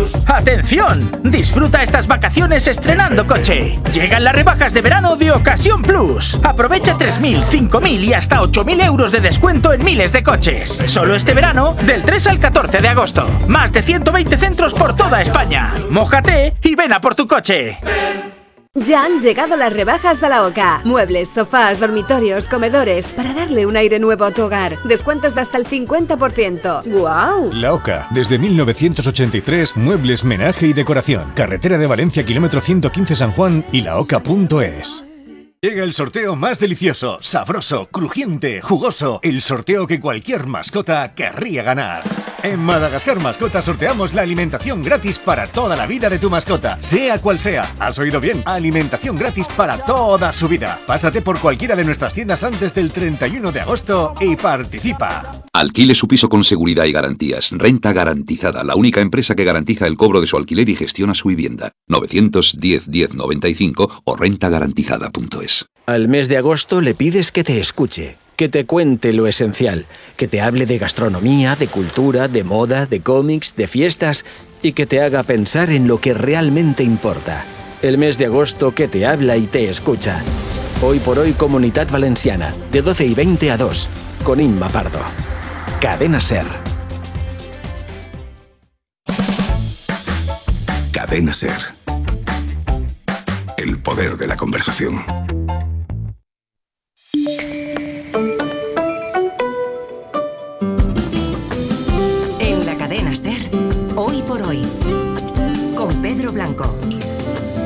¡Atención! Disfruta estas vacaciones estrenando coche. Llegan las rebajas de verano de Ocasión Plus. Aprovecha 3.000, 5.000 y hasta 8.000 euros de descuento en miles de coches. Solo este verano, del 3 al 14 de agosto. Más de 120 centros por toda España. Mójate y ven a por tu coche. Ya han llegado las rebajas de la OCA. Muebles, sofás, dormitorios, comedores, para darle un aire nuevo a tu hogar. Descuentos de hasta el 50%. ¡Guau! La OCA, desde 1983, muebles, menaje y decoración. Carretera de Valencia, kilómetro 115 San Juan y laoca.es. Llega el sorteo más delicioso, sabroso, crujiente, jugoso. El sorteo que cualquier mascota querría ganar. En Madagascar Mascota sorteamos la alimentación gratis para toda la vida de tu mascota, sea cual sea. ¿Has oído bien? Alimentación gratis para toda su vida. Pásate por cualquiera de nuestras tiendas antes del 31 de agosto y participa. Alquile su piso con seguridad y garantías. Renta Garantizada, la única empresa que garantiza el cobro de su alquiler y gestiona su vivienda. 910 1095 o rentagarantizada.es. Al mes de agosto le pides que te escuche, que te cuente lo esencial, que te hable de gastronomía, de cultura, de moda, de cómics, de fiestas y que te haga pensar en lo que realmente importa. El mes de agosto que te habla y te escucha. Hoy por hoy Comunitat Valenciana, de 12:20 a 2, con Inma Pardo. Cadena SER. Cadena SER. El poder de la conversación. En la Cadena SER, Hoy por Hoy, con Pedro Blanco.